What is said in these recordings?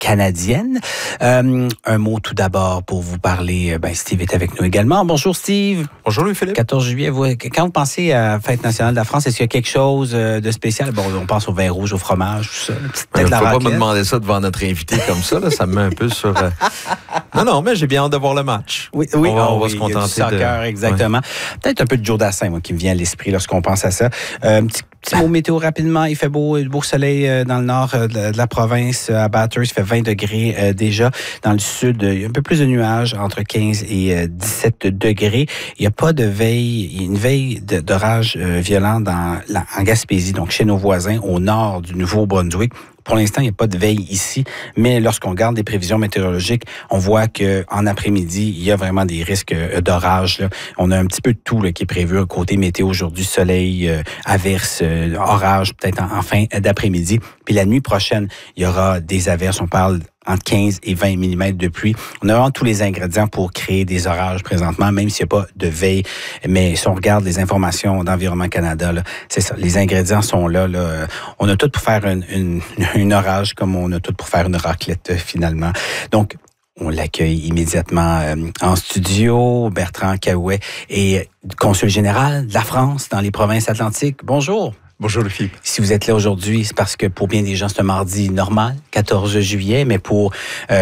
canadienne. Un mot tout d'abord pour vous parler. Steve est avec nous également. Bonjour Steve. Bonjour Louis-Philippe. 14 juillet. Quand vous pensez à la Fête nationale de la France, est-ce qu'il y a quelque chose de spécial? Bon, on pense au vin rouge, au fromage, tout ça. Il ne faut pas me demander ça devant notre invité comme ça. Là, ça me met un peu sur... Non, mais j'ai bien hâte de voir le match. Oui, on va se contenter du soccer, exactement. Ouais. Peut-être un peu de Joe Dassin, moi, qui me vient à l'esprit lorsqu'on pense à ça. Petit mot météo rapidement. Il fait beau soleil dans le nord de la province. À Bathurst, il fait 20 degrés déjà. Dans le sud, il y a un peu plus de nuages, entre 15 et 17 degrés. Il n'y a pas de veille. Il y a une veille d'orage violent en Gaspésie, donc chez nos voisins, au nord du Nouveau-Brunswick. Pour l'instant, il n'y a pas de veille ici, mais lorsqu'on regarde des prévisions météorologiques, on voit qu'en après-midi, il y a vraiment des risques d'orage. Là. On a un petit peu de tout là, qui est prévu côté météo aujourd'hui, soleil, averses, orage, peut-être en fin d'après-midi. Puis la nuit prochaine, il y aura des averses. On parle entre 15 et 20 mm de pluie. On a vraiment tous les ingrédients pour créer des orages présentement, même s'il n'y a pas de veille. Mais si on regarde les informations d'Environnement Canada, là, c'est ça, les ingrédients sont là. On a tout pour faire une orage, comme on a tout pour faire une raclette finalement. Donc, on l'accueille immédiatement en studio. Bertrand Caouet est consul général de la France dans les provinces atlantiques. Bonjour. Bonjour Louis-Philippe. Si vous êtes là aujourd'hui, c'est parce que pour bien des gens, c'est un mardi normal, 14 juillet, mais pour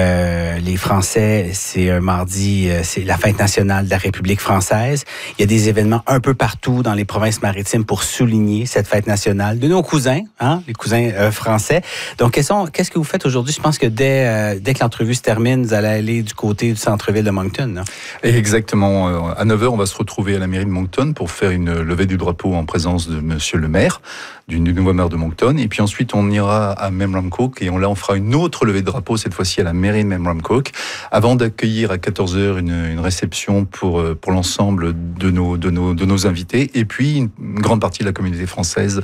les Français, c'est un mardi, c'est la fête nationale de la République française. Il y a des événements un peu partout dans les provinces maritimes pour souligner cette fête nationale de nos cousins, les cousins français. Donc, qu'est-ce que vous faites aujourd'hui? Je pense que dès que l'entrevue se termine, vous allez aller du côté du centre-ville de Moncton. Non? Exactement. À 9h, on va se retrouver à la mairie de Moncton pour faire une levée du drapeau en présence de monsieur le maire, du nouveau maire de Moncton. Et puis ensuite, on ira à Memramcook et on fera une autre levée de drapeau, cette fois-ci à la mairie de Memramcook, avant d'accueillir à 14h une réception pour l'ensemble de nos invités, et puis une grande partie de la communauté française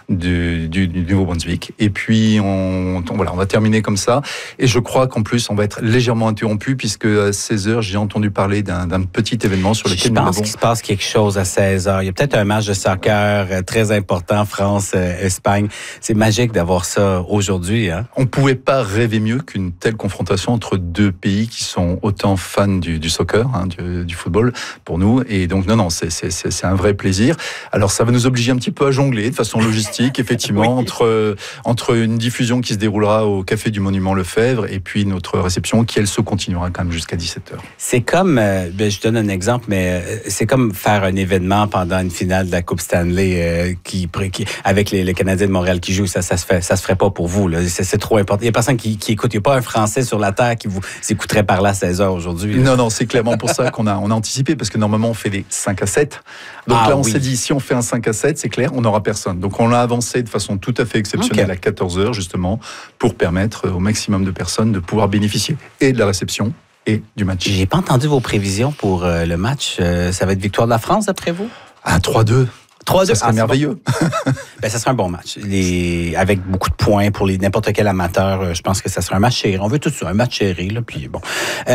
du Nouveau-Brunswick. Et puis, on va terminer comme ça. Et je crois qu'en plus, on va être légèrement interrompu, puisque à 16h, j'ai entendu parler d'un petit événement sur lequel nous avons... Je pense qu'il se passe quelque chose à 16h. Il y a peut-être un match de soccer très important, France-Espagne. C'est magique d'avoir ça aujourd'hui. Hein? On ne pouvait pas rêver mieux qu'une telle confrontation entre deux pays qui sont autant fans du soccer, du football, pour nous. Et donc, non, c'est un vrai plaisir. Alors, ça va nous obliger un petit peu à jongler de façon logistique, effectivement, oui. entre une diffusion qui se déroulera au Café du Monument Lefebvre et puis notre réception qui, elle, se continuera quand même jusqu'à 17h. C'est comme, je donne un exemple, mais c'est comme faire un événement pendant une finale de la Coupe Stanley avec les Canadiens de Montréal qui jouent, ça se ferait pas pour vous. Là. C'est trop important. Il y a personne qui écoute. Il n'y a pas un Français sur la Terre qui vous écouterait par là à 16h aujourd'hui. Là. Non, c'est clairement pour ça qu'on a anticipé, parce que normalement, on fait des 5 à 7. Donc on s'est dit, si on fait un 5 à 7, c'est clair, on n'aura personne. Donc on l'a avancé de façon tout à fait exceptionnelle à 14h, justement, pour permettre au maximum de personnes de pouvoir bénéficier et de la réception et du match. J'ai pas entendu vos prévisions pour le match. Ça va être victoire de la France, d'après vous? 3-2. 3-2, ça serait merveilleux. Bon. Ça serait un bon match. Avec beaucoup de points pour n'importe quel amateur, je pense que ça serait un match serré. On veut tout ça, un match serré. Là, puis bon.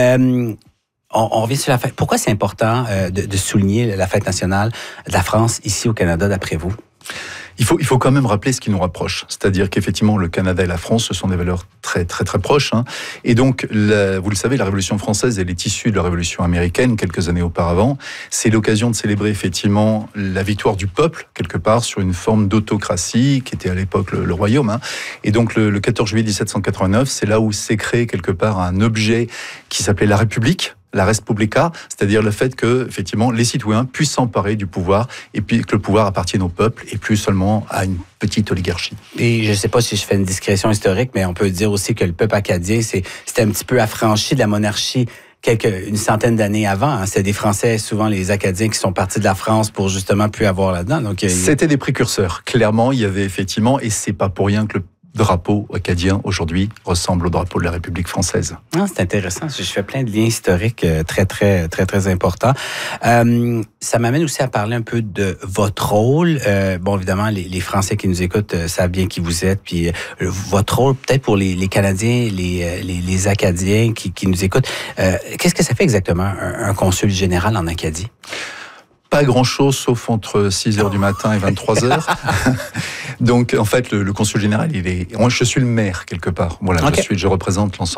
On revient sur la fête. Pourquoi c'est important de souligner la fête nationale de la France ici au Canada, d'après vous? Il faut quand même rappeler ce qui nous rapproche. C'est-à-dire qu'effectivement, le Canada et la France, ce sont des valeurs très, très, très proches. Et donc, vous le savez, la Révolution française, elle est issue de la Révolution américaine, quelques années auparavant. C'est l'occasion de célébrer, effectivement, la victoire du peuple, quelque part, sur une forme d'autocratie, qui était à l'époque le royaume. Et donc, le 14 juillet 1789, c'est là où s'est créé, quelque part, un objet qui s'appelait la République, la Respublica, c'est-à-dire le fait que, effectivement, les citoyens puissent s'emparer du pouvoir et puis que le pouvoir appartienne au peuple et plus seulement à une petite oligarchie. Et je ne sais pas si je fais une discrétion historique, mais on peut dire aussi que le peuple acadien, c'était un petit peu affranchi de la monarchie une centaine d'années avant. C'était des Français, souvent les Acadiens, qui sont partis de la France pour justement plus avoir là-dedans. Donc, c'était des précurseurs. Clairement, il y avait effectivement, et c'est pas pour rien que le drapeau acadien aujourd'hui ressemble au drapeau de la République française. C'est intéressant. Je fais plein de liens historiques très, très, très, très importants. Ça m'amène aussi à parler un peu de votre rôle. Bon, évidemment, les Français qui nous écoutent savent bien qui vous êtes. Puis votre rôle, peut-être pour les Canadiens, les Acadiens qui nous écoutent. Qu'est-ce que ça fait exactement un consul général en Acadie? Pas grand-chose, sauf entre 6h du matin et 23h. Donc, en fait, le consul général, moi, je suis le maire, quelque part. Voilà, je représente l'ensemble